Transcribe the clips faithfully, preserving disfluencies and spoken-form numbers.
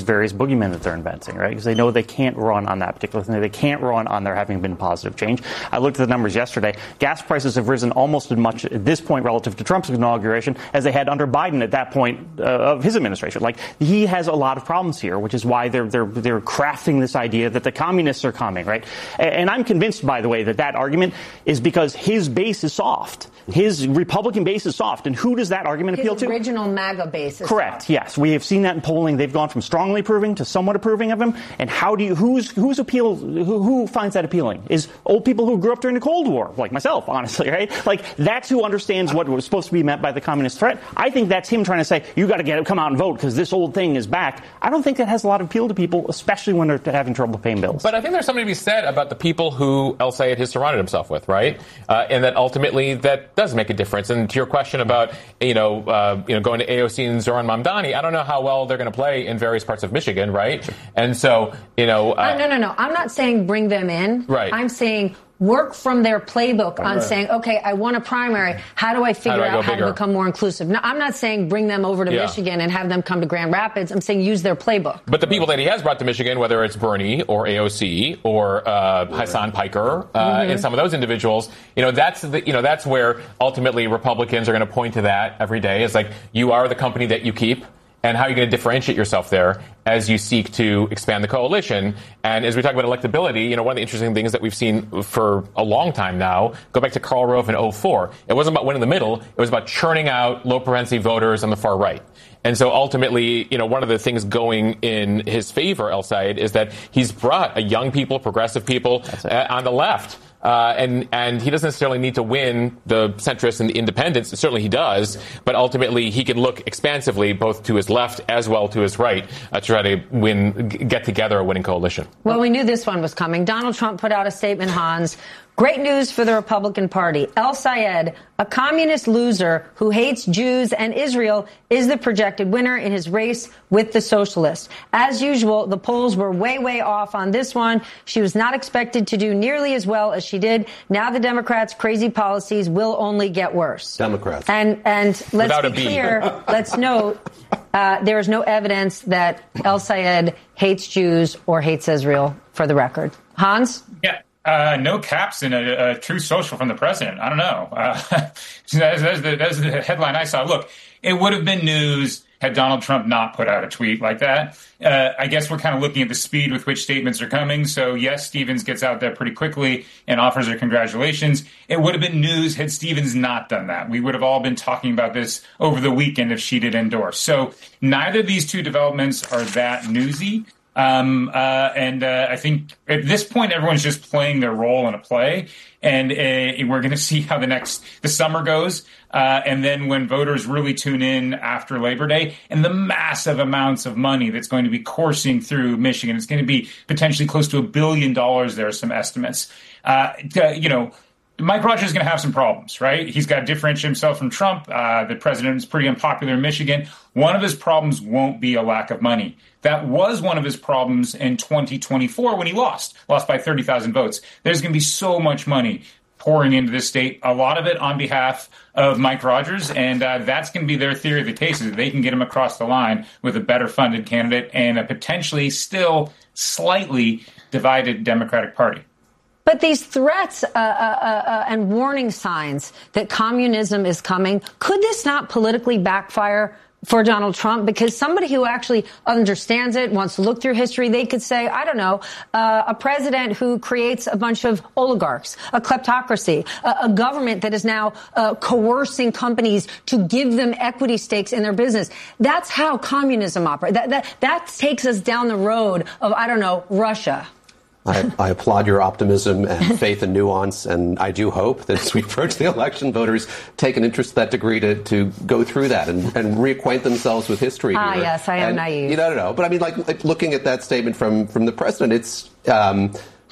various boogeymen that they're inventing, right? Because they know they can't run on that particular thing. They can't run on there having been positive change. I looked at the numbers yesterday. Gas prices have risen almost as much at this point relative to Trump's inauguration as they had under Biden at that point uh, of his administration. Like, he has a lot of problems here, which is why they're they're they're crafting this idea that the communists are coming, right? And, and I'm convinced, by the way, that that argument is because his base is soft. His Republican base is soft. And who does that argument his appeal to? His original MAGA base is Correct. soft. Yes. We have seen that in polling. They've gone from strongly approving to somewhat approving of him. And how do you, who's, who's appeal, who, who finds that appealing? Is old people who grew up during the Cold War, like myself, honestly, right? Like, that's who understands what was supposed to be meant by the communist threat. I think that's him trying to say, you got to get come out and vote because this old thing is back. I don't think that has a lot of appeal to people, especially when they're having trouble paying bills. But I think there's something to be said about the people who El-Sayed has surrounded himself with, right? Uh, and that ultimately that does make a difference. And to your question about, you know, uh, you know, going to A O C and Zoran Mamdani, I don't know how well they're going to play in various parts of Michigan, right? And so, you know... Uh, uh, no, no, no. I'm not saying bring them in. Right. I'm saying work from their playbook on right. saying, okay, I won a primary. How do I figure how do I out how bigger? to become more inclusive? No, I'm not saying bring them over to yeah. Michigan and have them come to Grand Rapids. I'm saying use their playbook. But the people that he has brought to Michigan, whether it's Bernie or A O C or uh, Hassan Piker uh, mm-hmm. and some of those individuals, you know, that's the, you know that's where ultimately Republicans are going to point to that every day. It's like, you are the company that you keep. And how are you going to differentiate yourself there as you seek to expand the coalition? And as we talk about electability, you know, one of the interesting things that we've seen for a long time now, go back to Karl Rove in oh four. It wasn't about winning the middle. It was about churning out low propensity voters on the far right. And so ultimately, you know, one of the things going in his favor, El-Sayed, is that he's brought a young people, progressive people uh, on the left. Uh, and, and he doesn't necessarily need to win the centrists and the independents. Certainly he does. But ultimately, he can look expansively both to his left as well to his right uh, to try to win, g- get together a winning coalition. Well, we knew this one was coming. Donald Trump put out a statement, Hans. Great news for the Republican Party. El-Sayed, a communist loser who hates Jews and Israel, is the projected winner in his race with the socialists. As usual, the polls were way, way off on this one. She was not expected to do nearly as well as she did. Now the Democrats' crazy policies will only get worse. Democrats. And and let's Without be clear, let's note, uh, there is no evidence that El-Sayed hates Jews or hates Israel, for the record. Hans? Yeah. Uh, no caps in a, a true social from the president. I don't know. Uh, that's, that's, the, that's the headline I saw. Look, it would have been news had Donald Trump not put out a tweet like that. Uh, I guess we're kind of looking at the speed with which statements are coming. So, yes, Stevens gets out there pretty quickly and offers her congratulations. It would have been news had Stevens not done that. We would have all been talking about this over the weekend if she did endorse. So neither of these two developments are that newsy. Um, uh, and, uh, I think at this point, everyone's just playing their role in a play. And, uh, we're going to see how the next, the summer goes. Uh, and then when voters really tune in after Labor Day and the massive amounts of money that's going to be coursing through Michigan, it's going to be potentially close to a billion dollars. There are some estimates. Uh, to, you know, Mike Rogers is going to have some problems, right? He's got to differentiate himself from Trump. Uh, the president is pretty unpopular in Michigan. One of his problems won't be a lack of money. That was one of his problems in twenty twenty-four when he lost, lost by thirty thousand votes. There's going to be so much money pouring into this state, a lot of it on behalf of Mike Rogers, and uh, that's going to be their theory of the case, is that they can get him across the line with a better funded candidate and a potentially still slightly divided Democratic Party. But these threats uh, uh, uh, and warning signs that communism is coming, could this not politically backfire for Donald Trump? Because somebody who actually understands it, wants to look through history, they could say, I don't know, uh, a president who creates a bunch of oligarchs, a kleptocracy, a, a government that is now uh, coercing companies to give them equity stakes in their business. That's how communism operates. That, that, that takes us down the road of, I don't know, Russia. I, I applaud your optimism and faith and nuance, and I do hope that as we approach the election, voters take an interest to that degree to, to go through that and, and reacquaint themselves with history. Ah, here. yes, I am and, naive. You know, no, no, but I mean, like, like looking at that statement from, from the president, it's um,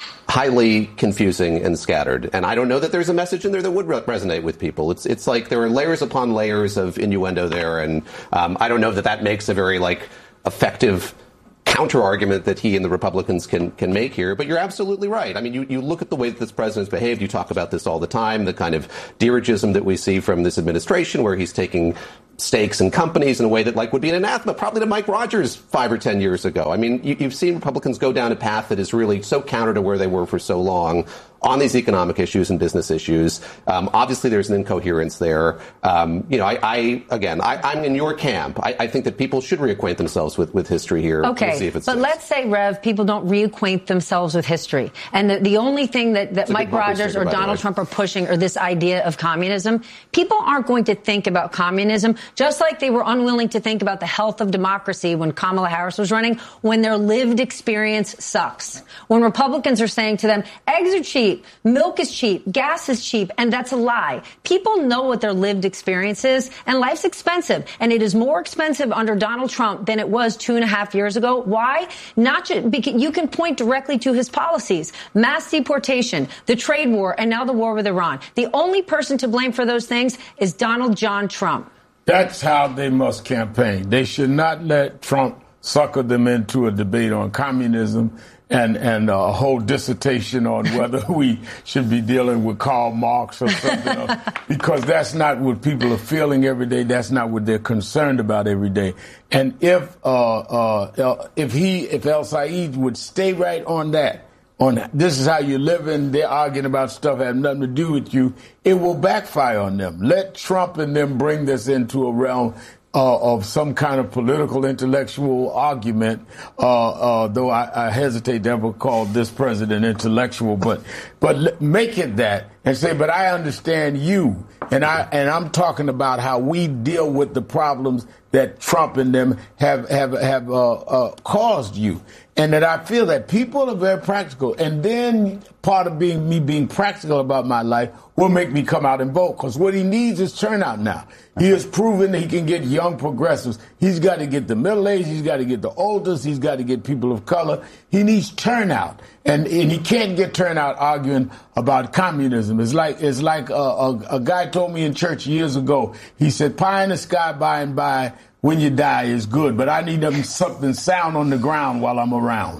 highly confusing and scattered. And I don't know that there's a message in there that would re- resonate with people. It's it's like there are layers upon layers of innuendo there, and um, I don't know that that makes a very, like, effective counter-argument that he and the Republicans can can make here. But you're absolutely right. I mean, you, you look at the way that this president's behaved. You talk about this all the time, the kind of dirigism that we see from this administration where he's taking stakes in companies in a way that like would be an anathema probably to Mike Rogers five or ten years ago. I mean, you, you've seen Republicans go down a path that is really so counter to where they were for so long on these economic issues and business issues. Um, obviously, there's an incoherence there. Um, you know, I, I again, I, I'm in your camp. I, I think that people should reacquaint themselves with, with history here. Okay, we'll see if it's but sticks. let's say, Rev, people don't reacquaint themselves with history. And the, the only thing that, that Mike Rogers sticker, or Donald Trump are pushing are this idea of communism. People aren't going to think about communism, just like they were unwilling to think about the health of democracy when Kamala Harris was running, when their lived experience sucks. When Republicans are saying to them, eggs are cheap, milk is cheap, gas is cheap, and that's a lie. People know what their lived experience is, and life's expensive. And it is more expensive under Donald Trump than it was two and a half years ago. Why? Not just because you can point directly to his policies. Mass deportation, the trade war, and now the war with Iran. The only person to blame for those things is Donald John Trump. That's how they must campaign. They should not let Trump sucker them into a debate on communism and, and a whole dissertation on whether we should be dealing with Karl Marx or something else, because that's not what people are feeling every day. That's not what they're concerned about every day. And if uh, uh, if he, if El Said would stay right on that, on this is how you're living, they're arguing about stuff that have nothing to do with you, it will backfire on them. Let Trump and them bring this into a realm uh, of some kind of political intellectual argument, uh, uh, though I, I hesitate to ever call this president intellectual, but but make it that and say, but I understand you, and I and I'm talking about how we deal with the problems that Trump and them have have have uh, uh, caused you. And that I feel that people are very practical. And then part of being me being practical about my life will make me come out and vote. Because what he needs is turnout now. He has proven that he can get young progressives. He's got to get the middle-aged. He's got to get the oldest. He's got to get people of color. He needs turnout. And, and he can't get turnout arguing about communism. It's like it's like a, a, a guy told me in church years ago. He said, pie in the sky by and by, when you die is good, but I need them something sound on the ground while I'm around.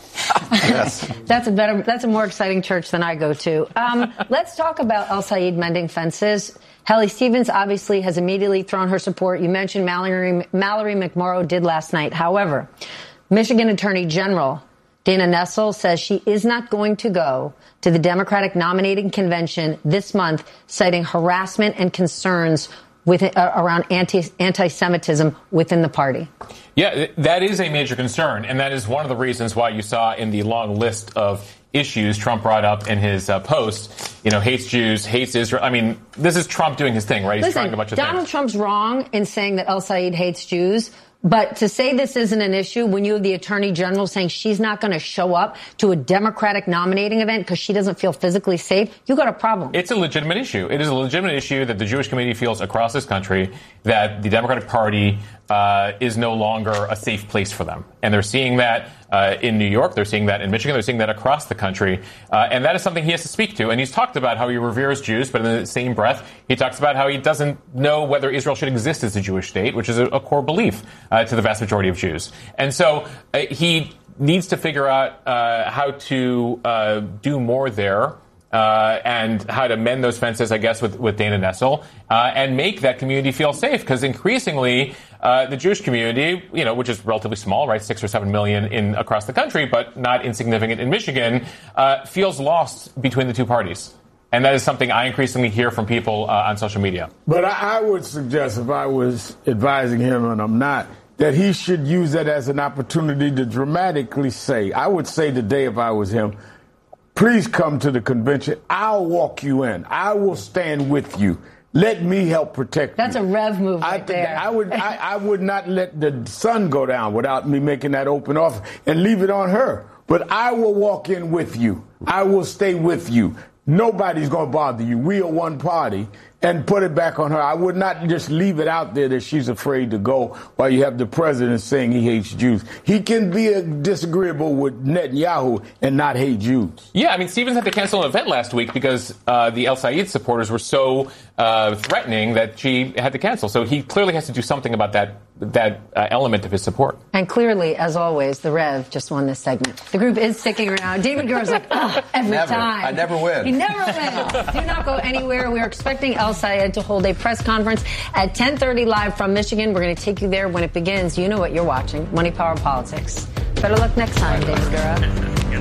Yes. That's a better, that's a more exciting church than I go to. Um, let's talk about El Said mending fences. Hallie Stevens obviously has immediately thrown her support. You mentioned Mallory, Mallory McMorrow did last night. However, Michigan Attorney General Dana Nessel says she is not going to go to the Democratic nominating convention this month, citing harassment and concerns with uh, around anti anti-Semitism within the party. Yeah, that is a major concern, and that is one of the reasons why you saw in the long list of issues Trump brought up in his uh, post, you know, hates Jews, hates Israel. I mean, this is Trump doing his thing, right? He's Listen, trying a bunch of Donald things. Trump's wrong in saying that El Said hates Jews. But to say this isn't an issue when you have the attorney general saying she's not going to show up to a Democratic nominating event because she doesn't feel physically safe, you got a problem. It's a legitimate issue. It is a legitimate issue that the Jewish community feels across this country that the Democratic Party uh, is no longer a safe place for them. And they're seeing that uh, in New York. They're seeing that in Michigan. They're seeing that across the country. Uh, and that is something he has to speak to. And he's talked about how he reveres Jews, but in the same breath, he talks about how he doesn't know whether Israel should exist as a Jewish state, which is a, a core belief uh, to the vast majority of Jews. And so uh, he needs to figure out uh, how to uh, do more there. Uh, and how to mend those fences, I guess, with, with Dana Nessel, uh, and make that community feel safe. Because increasingly, uh, the Jewish community, you know, which is relatively small, right, six or seven million in across the country, but not insignificant in Michigan, uh, feels lost between the two parties. And that is something I increasingly hear from people uh, on social media. But I, I would suggest, if I was advising him, and I'm not, that he should use that as an opportunity to dramatically say, I would say today if I was him, please come to the convention. I'll walk you in. I will stand with you. Let me help protect That's you. That's a Rev move right I, there. I would, I, I would not let the sun go down without me making that open offer and leave it on her. But I will walk in with you. I will stay with you. Nobody's going to bother you. We are one party. And put it back on her. I would not just leave it out there that she's afraid to go while you have the president saying he hates Jews. He can be a disagreeable with Netanyahu and not hate Jews. Yeah, I mean, Stevens had to cancel an event last week because uh, the El Said supporters were so uh, threatening that she had to cancel. So he clearly has to do something about that that uh, element of his support. And clearly, as always, the Rev just won this segment. The group is sticking around. David Guerra's like, oh, every never. time. I never win. He never wins. Do not go anywhere. We're expecting El al-Sayed to hold a press conference at ten thirty live from Michigan. We're going to take you there when it begins. You know what you're watching. Money, Power, Politics. Better luck next time, Dave Gura.